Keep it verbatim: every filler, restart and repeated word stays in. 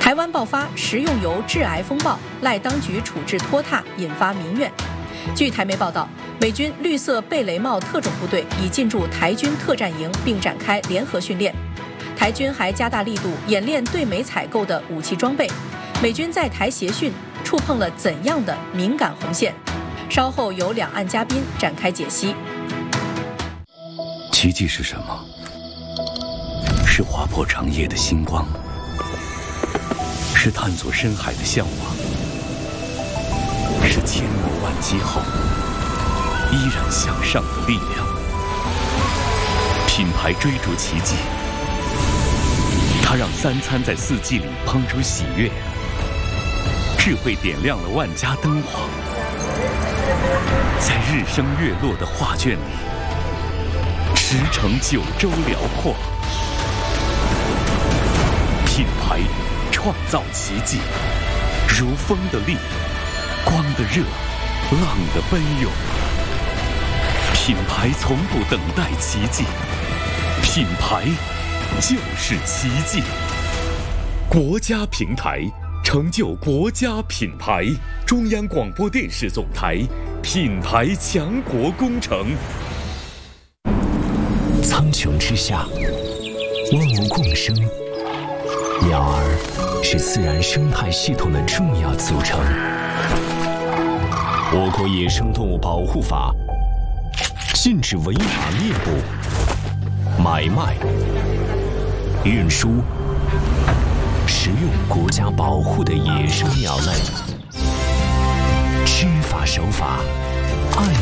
台湾爆发食用油致癌风暴，赖当局处置拖沓，引发民怨。据台媒报道，美军绿色贝雷帽特种部队已进驻台军特战营，并展开联合训练。台军还加大力度演练对美采购的武器装备。美军在台协训触碰了怎样的敏感红线？稍后由两岸嘉宾展开解析。 奇迹是什么？是划破长夜的星光，是探索深海的向往，是千磨万击后依然向上的力量。品牌追逐奇迹，它让三餐在四季里烹出喜悦，智慧点亮了万家灯火，在日升月落的画卷里，驰骋九州辽阔。品牌创造奇迹，如风的力，光的热，浪的奔涌。品牌从不等待奇迹，品牌就是奇迹。国家平台成就国家品牌，中央广播电视总台品牌强国工程。 苍穹之下，万物共生。鸟儿是自然生态系统的重要组成。我国野生动物保护法禁止违法猎捕、买卖、运输、食用国家保护的野生鸟类。知法守法，爱